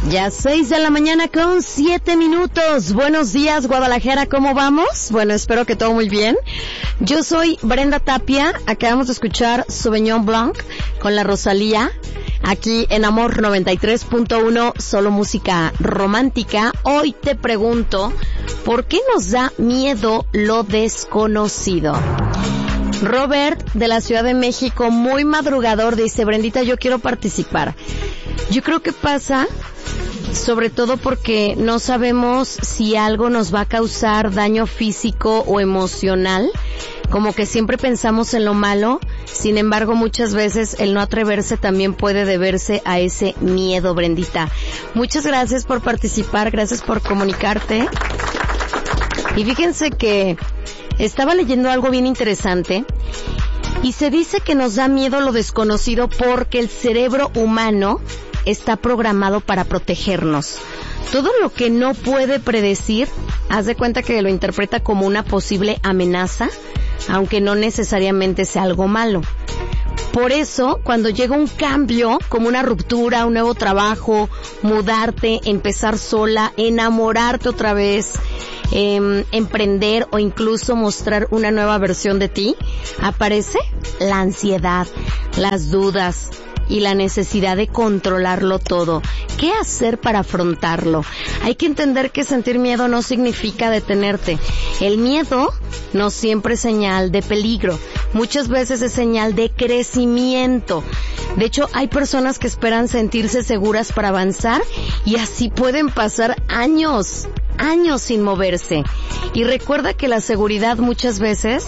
Ya 6 de la mañana con 7 minutos. Buenos días, Guadalajara, ¿cómo vamos? Bueno, espero que todo muy bien. Yo soy Brenda Tapia, acabamos de escuchar Sauvignon Blanc con la Rosalía, aquí en Amor 93.1, solo música romántica. Hoy te pregunto, ¿por qué nos da miedo lo desconocido? Robert, de la Ciudad de México, muy madrugador, dice: Brendita, yo quiero participar. Yo creo que pasa sobre todo porque no sabemos si algo nos va a causar daño físico o emocional, como que siempre pensamos en lo malo. Sin embargo, muchas veces el no atreverse también puede deberse a ese miedo, Brendita. Muchas gracias por participar, gracias por comunicarte. Y fíjense que estaba leyendo algo bien interesante y se dice que nos da miedo lo desconocido porque el cerebro humano está programado para protegernos. Todo lo que no puede predecir, haz de cuenta que lo interpreta como una posible amenaza, aunque no necesariamente sea algo malo. Por eso, cuando llega un cambio, como una ruptura, un nuevo trabajo, mudarte, empezar sola, enamorarte otra vez, emprender o incluso mostrar una nueva versión de ti, aparece la ansiedad, las dudas y la necesidad de controlarlo todo. ¿Qué hacer para afrontarlo? Hay que entender que sentir miedo no significa detenerte. El miedo no siempre es señal de peligro. Muchas veces es señal de crecimiento. De hecho, hay personas que esperan sentirse seguras para avanzar y así pueden pasar años sin moverse. Y recuerda que la seguridad muchas veces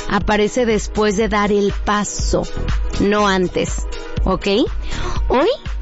aparece después de dar el paso, no antes. ¿Ok? Hoy